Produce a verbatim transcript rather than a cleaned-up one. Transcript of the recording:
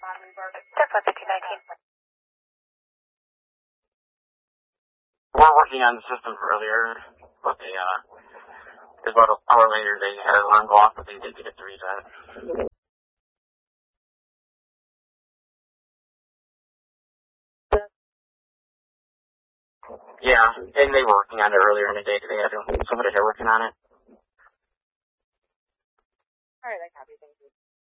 Tesla fifteen nineteen. We're working on the system earlier, but they, uh, about an hour later they had an alarm go off, but they did get it to reset. Yeah, and they were working on it earlier in the day. They had somebody here working on it.